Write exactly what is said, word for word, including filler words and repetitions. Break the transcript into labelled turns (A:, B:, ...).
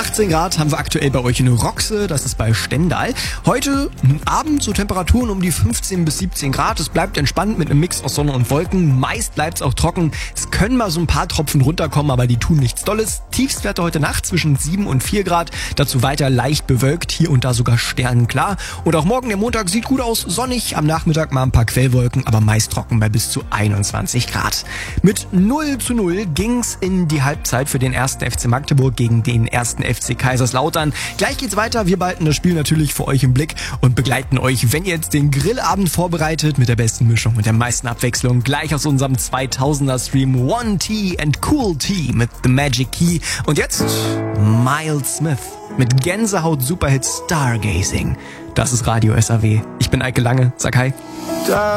A: achtzehn Grad haben wir aktuell bei euch in Roxe, das ist bei Stendal. Heute Abend so Temperaturen um die fünfzehn bis siebzehn Grad. Es bleibt entspannt mit einem Mix aus Sonne und Wolken. Meist bleibt es auch trocken. Es können mal so ein paar Tropfen runterkommen, aber die tun nichts Dolles. Tiefstwerte heute Nacht zwischen sieben und vier Grad. Dazu weiter leicht bewölkt, hier und da sogar sternenklar. Und auch morgen, der Montag, sieht gut aus. Sonnig, am Nachmittag mal ein paar Quellwolken, aber meist trocken bei bis zu einundzwanzig Grad. Mit null zu null ging's in die Halbzeit für den ersten F C Magdeburg gegen den ersten F C Kaiserslautern. Gleich geht's weiter. Wir behalten das Spiel natürlich für euch im Blick und begleiten euch, wenn ihr jetzt den Grillabend vorbereitet, mit der besten Mischung und der meisten Abwechslung. Gleich aus unserem zweitausender Stream One Tea and Cool Tea mit The Magic Key. Und jetzt Miles Smith mit Gänsehaut Superhit Stargazing. Das ist Radio S A W. Ich bin Eike Lange. Sag hi.